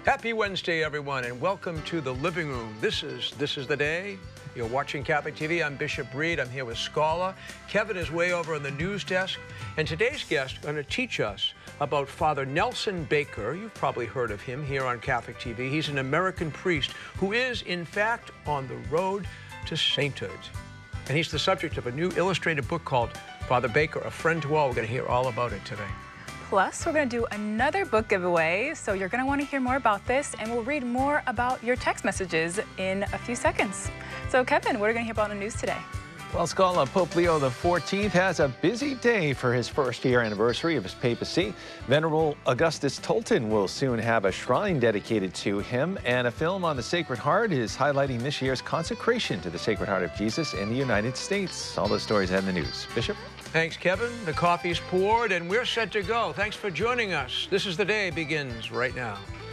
Happy Wednesday, everyone, and welcome to the living room. This is the day. You're watching Catholic TV. I'm Bishop Reed. I'm here with Scholar. Kevin is way over on the news desk. And today's guest is going to teach us about Father Nelson Baker. You've probably heard of him here on Catholic TV. He's an American priest who is, in fact, on the road to sainthood. And he's the subject of a new illustrated book called Father Baker, A Friend to All. We're going to hear all about it today. Plus, we're going to do another book giveaway, so you're going to want to hear more about this, and we'll read more about your text messages in a few seconds. So, Kevin, what are we going to hear about on the news today? Well, Scholar, Pope Leo XIV has a busy day for his first-year anniversary of his papacy. Venerable Augustus Tolton will soon have a shrine dedicated to him, and a film on the Sacred Heart is highlighting this year's consecration to the Sacred Heart of Jesus in the United States. All those stories and the news. Bishop? Thanks, Kevin. The coffee's poured, and we're set to go. Thanks for joining us. This is the day begins right now.